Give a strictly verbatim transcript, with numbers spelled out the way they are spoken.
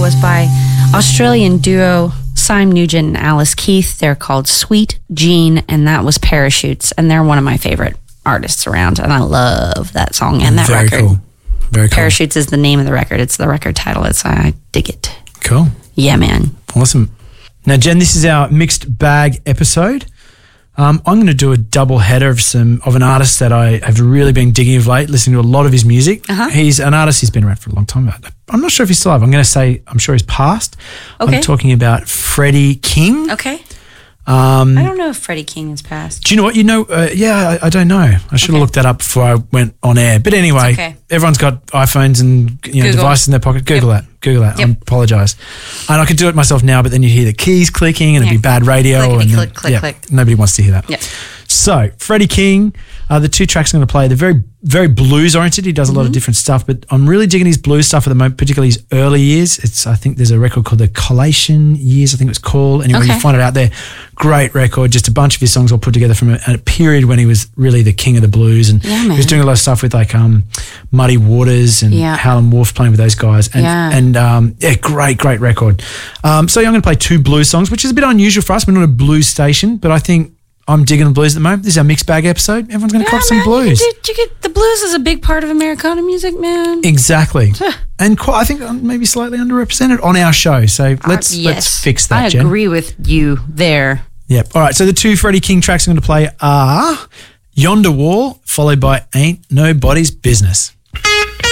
was by Australian duo Simon Nugent and Alice Keith. They're called Sweet Jean, and that was Parachutes, and they're one of my favorite artists around, and I love that song and that Very record. Cool. Very cool. Parachutes is the name of the record. It's the record title. It's I dig it. Cool. Yeah, man. Awesome. Now, Jen, this is our mixed bag episode. Um, I'm going to do a double header of some of an artist that I have really been digging of late, listening to a lot of his music. Uh-huh. He's an artist, he's been around for a long time. I'm not sure if he's still alive. I'm going to say I'm sure he's passed. Okay. I'm talking about Freddie King. Okay. Um, I don't know if Freddie King is passed. do you know what? You know, uh, yeah, I, I don't know. I should have Okay. looked that up before I went on air. But anyway, It's okay. everyone's got iPhones and you know Google. devices in their pocket. Google Yep. that. Google that. Yep. I apologise. And I could do it myself now, but then you'd hear the keys clicking and it'd Yeah. be bad radio. Clickety and click, click, yeah, click. Nobody wants to hear that. Yep. So, Freddie King, uh, the two tracks I'm going to play, they're very, very blues oriented. He does a lot of Mm-hmm. different stuff, but I'm really digging his blues stuff at the moment, particularly his early years. It's, I think there's a record called the Collation Years, I think it's called. Anyway, Okay. you find it out there. Great record, just a bunch of his songs all put together from a, a period when he was really the king of the blues. And Yeah, he was man. doing a lot of stuff with like um, Muddy Waters and Yeah. Howlin' Wolf, playing with those guys. And, Yeah. and um, yeah, great, great record. Um, so yeah, I'm going to play two blues songs, which is a bit unusual for us. We're not a blues station, but I think I'm digging the blues at the moment. This is our mixed bag episode. Everyone's going to cop some man, blues. You, you get, the blues is a big part of Americana music, man. Exactly. And quite, I think um, maybe slightly underrepresented on our show. So let's Uh, let's fix that, I Jen. agree with you there. Yep. All right. So the two Freddie King tracks I'm going to play are Yonder Wall, followed by Ain't Nobody's Business.